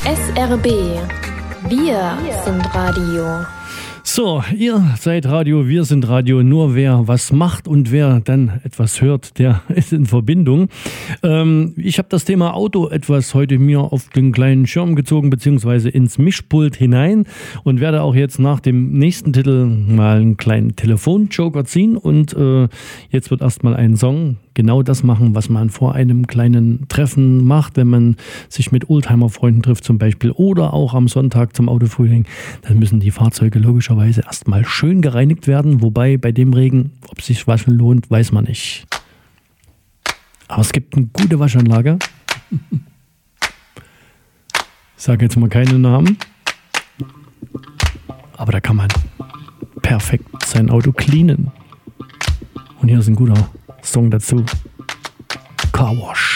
SRB. Wir sind Radio. So, ihr seid Radio, wir sind Radio. Nur wer was macht und wer dann etwas hört, der ist in Verbindung. Ich habe das Thema Auto etwas heute mir auf den kleinen Schirm gezogen, beziehungsweise ins Mischpult hinein und werde auch jetzt nach dem nächsten Titel mal einen kleinen Telefonjoker ziehen. Und jetzt wird erstmal ein Song genau das machen, was man vor einem kleinen Treffen macht, wenn man sich mit Oldtimer-Freunden trifft zum Beispiel oder auch am Sonntag zum Autofrühling. Dann müssen die Fahrzeuge logischerweise erstmal schön gereinigt werden, wobei bei dem Regen, ob sich waschen lohnt, weiß man nicht. Aber es gibt eine gute Waschanlage. Ich sage jetzt mal keine Namen, aber da kann man perfekt sein Auto cleanen. Und hier ist ein guter Song dazu. Car Wash.